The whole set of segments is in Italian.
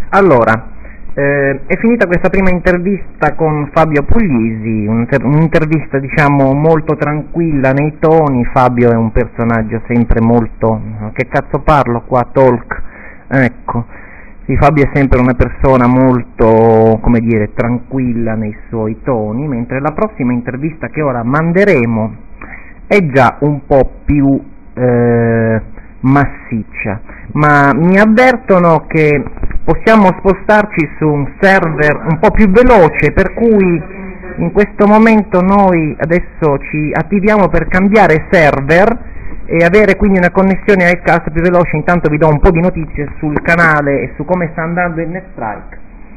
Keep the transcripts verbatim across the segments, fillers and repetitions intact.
Allora, eh, è finita questa prima intervista con Fabio Puglisi, un'inter- un'intervista diciamo molto tranquilla nei toni. Fabio è un personaggio sempre molto... che cazzo parlo qua, talk? Ecco, sì, Fabio è sempre una persona molto, come dire, tranquilla nei suoi toni, mentre la prossima intervista che ora manderemo è già un po' più eh, massiccia, ma mi avvertono che possiamo spostarci su un server un po' più veloce, per cui in questo momento noi adesso ci attiviamo per cambiare server e avere quindi una connessione a iCast più veloce. Intanto vi do un po' di notizie sul canale e su come sta andando il NetStrike.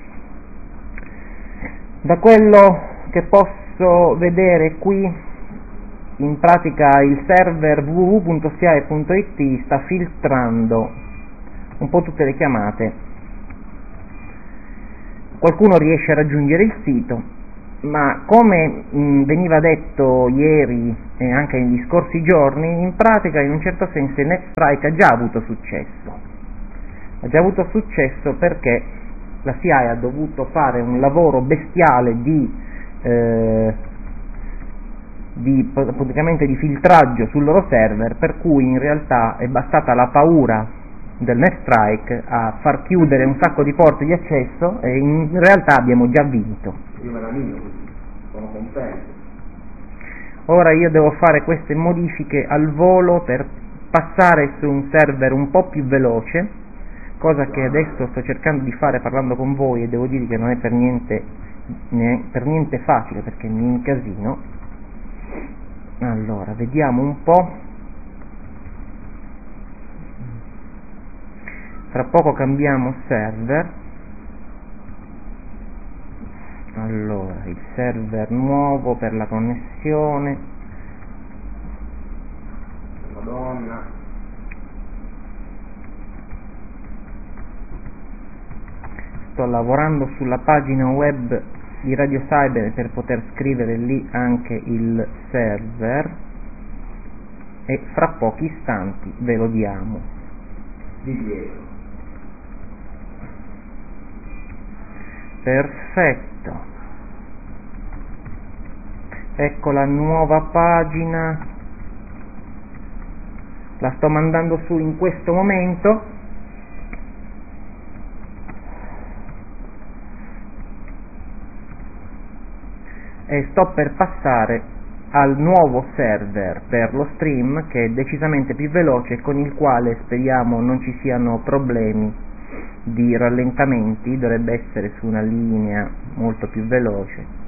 Da quello che posso vedere qui, in pratica il server w w w punto s i a e punto i t sta filtrando un po' tutte le chiamate. Qualcuno riesce a raggiungere il sito, ma come mh, veniva detto ieri e anche negli scorsi giorni, in pratica in un certo senso il NetStrike ha già avuto successo. Ha già avuto successo perché la C I A ha dovuto fare un lavoro bestiale di, eh, di praticamente di filtraggio sul loro server, per cui in realtà è bastata la paura del NetStrike a far chiudere un sacco di porte di accesso e in realtà abbiamo già vinto. Prima era mio, sono contento. Ora io devo fare queste modifiche al volo per passare su un server un po' più veloce, cosa che adesso sto cercando di fare parlando con voi, e devo dire che non è per niente, per niente facile, perché mi incasino. Allora, vediamo un po'. Tra poco cambiamo server. Allora, il server nuovo per la connessione. Madonna. Sto lavorando sulla pagina web di Radio Cyber per poter scrivere lì anche il server e fra pochi istanti ve lo diamo. Di dietro. Perfetto, ecco la nuova pagina, la sto mandando su in questo momento. E sto per passare al nuovo server per lo stream, che è decisamente più veloce e con il quale speriamo non ci siano problemi di rallentamenti. Dovrebbe essere su una linea molto più veloce.